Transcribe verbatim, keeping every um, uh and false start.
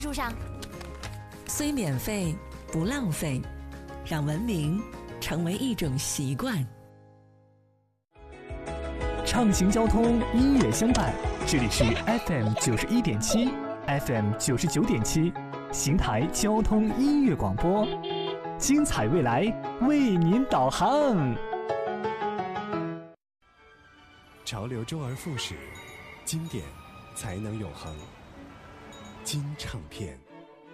路上， 虽免费不浪费，让文明成为一种习惯。 畅行交通，音乐相伴，这里是 F M 九十一点七 ，F M 九十九点七，邢台交通音乐广播，精彩未来为您导航。 潮流周而复始，经典才能永恒。金唱片。